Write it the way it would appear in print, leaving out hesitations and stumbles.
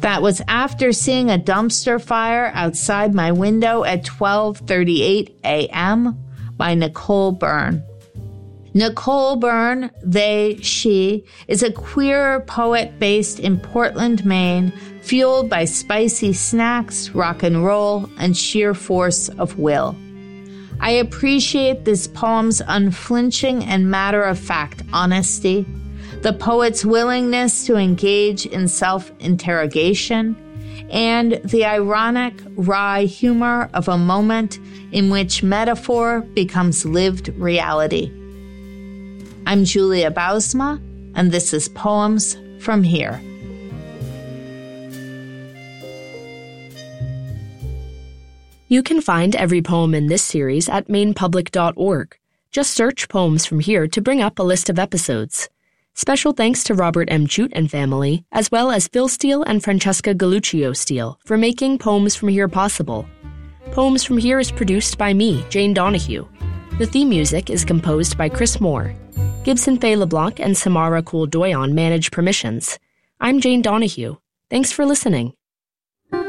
That was after seeing a dumpster fire outside my window at 12:38 a.m. by Nicole Byrne. Nicole Byrne, she, is a queer poet based in Portland, Maine, fueled by spicy snacks, rock and roll, and sheer force of will. I appreciate this poem's unflinching and matter-of-fact honesty, the poet's willingness to engage in self-interrogation, and the ironic, wry humor of a moment in which metaphor becomes lived reality. I'm Julia Bausma, and this is Poems from Here. You can find every poem in this series at mainepublic.org. Just search Poems from Here to bring up a list of episodes. Special thanks to Robert M. Jute and family, as well as Phil Steele and Francesca Galluccio Steele for making Poems from Here possible. Poems from Here is produced by me, Jane Donahue. The theme music is composed by Chris Moore. Gibson Faye LeBlanc and Samara Kool-Doyon manage permissions. I'm Jane Donahue. Thanks for listening.